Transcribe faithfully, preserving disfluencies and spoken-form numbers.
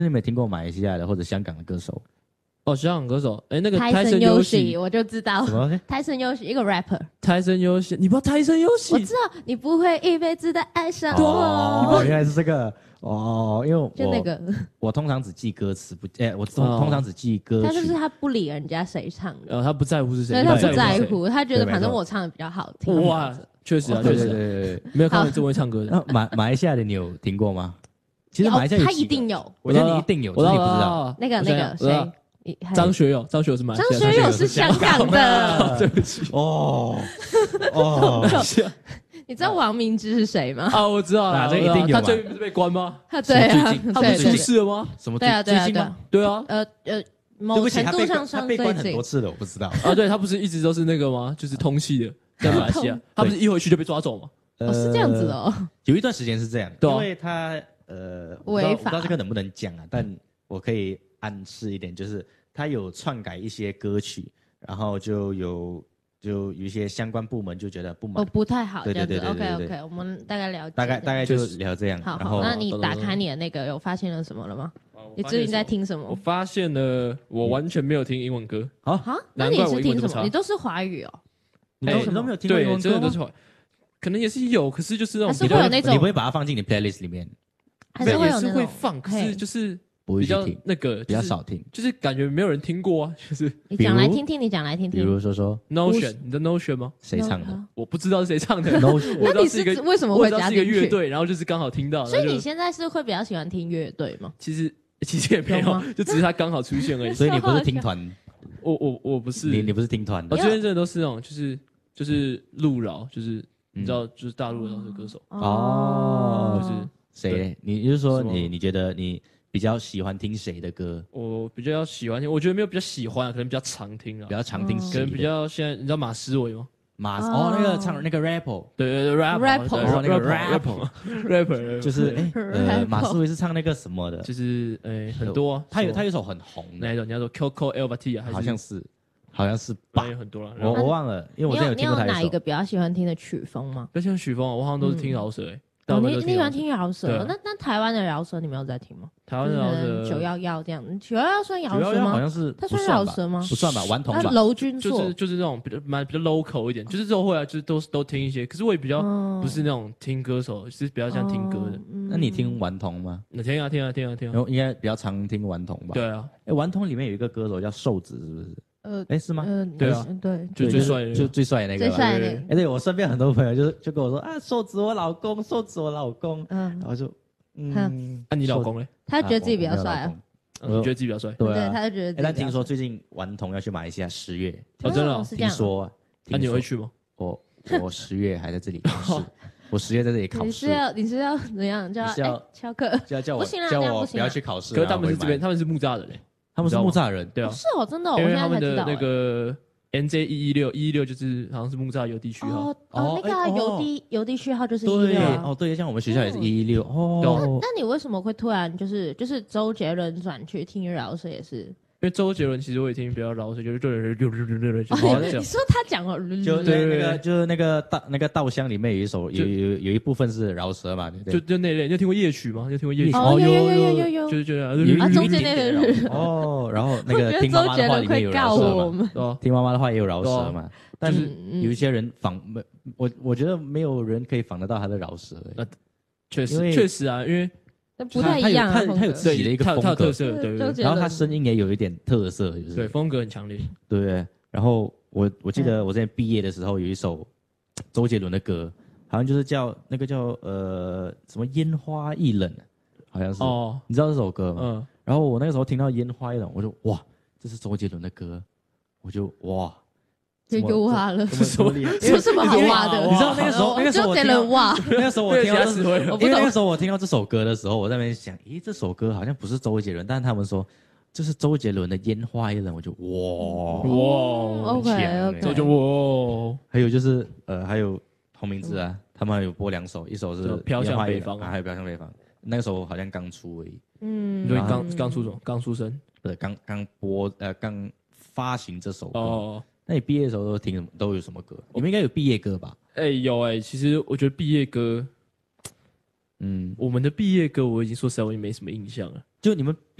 你有没有听过马来西亚的或者香港的歌手？ 哦，香港歌手，哎，那个泰森优喜，我就知道。 什么？ 泰森优喜一个 rapper。 泰森优喜，你不知道泰森优喜？ 我知道，你不会一辈子的爱上我。 哦，原来是这个哦，因为我就那个， 我通常只记歌词，不，哎，我通通常只记歌曲。 他就是他不理人家谁唱的， 呃，他不在乎是谁， 对，他不在乎，他觉得反正我唱的比较好听。 哇，确实啊，确实，对对对，没有看过这么会唱歌的。 马马来西亚的你有听过吗？其实马来西亚他一定有， 我觉得你一定有，只是你不知道。 那个那个谁？ 张学友，张学友是马来西亚， 张学友是香港的， 对不起。 哦哦， 你知道王明之是谁吗？ 啊，我知道了， 这一定有。 他最近不是被关吗？ 对啊， 他不是出事了吗？ 什么？ 对啊，对啊，对啊， 对啊。 呃呃，某程度上他被关很多次了，我不知道。 啊，对他不是一直都是那个吗？就是通缉的，在马来西亚，他不是一回去就被抓走吗？ 哦，是这样子哦。 有一段时间是这样，因为他呃，违法，不知道这个能不能讲啊？但我可以暗示一点，就是他有篡改一些歌曲，然后就有就有一些相关部门就觉得不满， 哦，不太好， 对对对对 ，OK OK，我们大概了解， 大概大概就聊这样。 好，好，那你打开你的那个，有发现了什么了吗？你最近在听什么？ 我发现了，我完全没有听英文歌。 好啊，那你是听什么？你都是华语哦？ 你都你都没有听过英文歌？ 真的都是华语，可能也是有，可是就是那种还是会有那种， 你不会把它放进你 playlist 里面？ 还是会有那种，也是会放，可是就是比较那个比较少听， 就是感觉没有人听过啊。就是你讲来听听，你讲来听听。 比如说说 Notion， 你的 Notion 吗？ 谁唱的？ 我不知道是谁唱的。 Notion， 那你是为什么会加进去？ 是一个乐队，然后就是刚好听到。 所以你现在是会比较喜欢听乐队吗？ 其实其实也没有，就只是他刚好出现而已。 所以你不是听团？ 我我我不是， 你你不是听团？ 我这边真的都是那种，就是就是路饶，就是你知道，就是大陆的那些歌手哦， 就是。 谁？你就是说你你觉得你比较喜欢听谁的歌？ 我比较喜欢听，我觉得没有比较喜欢，可能比较常听啊， 比较常听， 可能比较现在你知道马思唯吗？ 马哦，那个唱那个 rapper， 对对对 rapper， 那个 rapper rapper 就是哎呃马思唯是唱那个什么的？ 就是哎很多， 他有他有一首很红的那一首，你要说 Coco Elbati 啊， 好像是好像是吧？ 有很多了， 我我忘了，因为我之前有听过他一首。 你有哪一个比较喜欢听的曲风吗？ 比较喜欢曲风，我好像都是听饶舌哎。 哦，你你喜欢听饶舌？那那台湾的饶舌你没有在听吗？ 台湾的饶舌九幺幺这样，九幺幺算饶舌吗？ 好像是， 它算饶舌吗？ 不算吧，顽童吧。 娄君硕就是就是这种比较蛮比较 local 一点，就是之后后来就是都都听一些，可是我也比较不是那种听歌手，是比较像听歌的。 那你听顽童吗？ 那听啊听啊听啊听啊。 然后应该比较常听顽童吧？ 对啊， 哎，顽童里面有一个歌手叫瘦子，是不是？呃，哎，是吗？ 嗯， 对啊， 对， 就最帅的， 就最帅的那个， 最帅的那个。 哎，对我身边很多朋友就是就跟我说啊，瘦子我老公，瘦子我老公，嗯，然后就嗯，那你老公嘞？ 他觉得自己比较帅啊， 你觉得自己比较帅？ 对啊， 他就觉得。 但听说最近顽童要去马来西亚十月， 哦，真的听说， 那你会去吗？ 我我十月还在这里考试，我十月在这里考试。 你是要你是要怎样？叫翘课？ 叫叫我叫我不要去考试。 可是他们是这边，他们是木栅人嘞。 他们是木栅人， 对啊， 是哦，真的， 因为他们的那个 N J 一一六一一六就是好像是木栅邮地区号哦，哦，那个邮递邮递序号就是一六哦，对，像我们学校也是一一六哦。 那那你为什么会突然就是就是周杰伦转去听饶舌也是？ 因为周杰伦其实我也听比较饶舌，就是对对对对对对， 哦，你说他讲了， 就对那个就是那个稻那个稻香里面有一首有有有一部分是饶舌嘛， 就就那类，你有听过夜曲吗？有听过夜曲？ 哦，有有有有有， 就是觉得啊，中间那个哦，然后那个听妈妈的话里面有饶舌嘛，听妈妈的话也有饶舌嘛，但是有一些人仿没我我觉得没有人可以仿得到他的饶舌， 呃，确实确实啊，因为。 不太一样， 他他有自己的一个风格， 特色，对对。 然后他声音也有一点特色，就是对风格很强烈， 对不对？然后我我记得我之前毕业的时候有一首周杰伦的歌，好像就是叫那个叫呃什么烟花易冷，好像是哦，你知道这首歌吗？嗯。然后我那个时候听到烟花易冷，我就哇，这是周杰伦的歌，我就哇。 就又挖了， 这么厉害， 有什么好挖的？ 你知道那个时候，那个时候我听到，那个时候我听到，因为那个时候我听到这首歌的时候，我在那边想，咦，这首歌好像不是周杰伦，但是他们说这是周杰伦的《烟花易冷》，我就哇哇 ，OK， 周杰哇， 还有就是呃，还有同名字啊，他们还有播两首，一首是《 飘向北方》， 还有《飘向北方》，那个时候好像刚出而已， 嗯，对，刚刚出什么？刚出生， 对，刚刚播呃，刚发行这首歌。哦。那你毕业的时候都听什么？都有什么歌？你们应该有毕业歌吧？ 哎、欸，有哎、欸。其实我觉得毕业歌， 嗯，我们的毕业歌我已经说实在我已经没什么印象了。 就你们